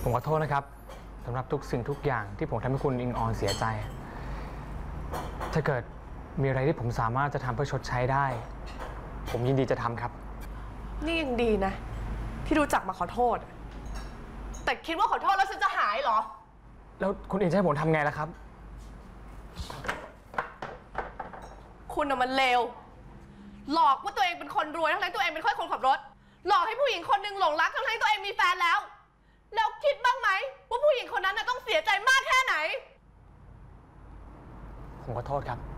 ผมขอโทษนะครับสำหรับทุกสิ่งทุกอย่างที่ผมทำให้คุณอิงออนเสียใจถ้าเกิดมีอะไรที่ผมสามารถจะทำเพื่อชดใช้ได้ผมยินดีจะทำครับนี่ยังดีนะที่รู้จักมาขอโทษแต่คิดว่าขอโทษแล้วฉันจะหายเหรอแล้วคุณอิงจะให้ผมทำไงล่ะครับคุณน่ะมันเลวหลอกว่าตัวเองเป็นคนรวยทั้งๆตัวเองเป็นแค่คนขับรถหลอกให้ผู้หญิงคนหนึ่งหลงรักทั้งๆตัวเองมีแฟนแล้วคิดบ้างไหมว่าผู้หญิงคนนั้นน่ะต้องเสียใจมากแค่ไหนผมขอโทษครับ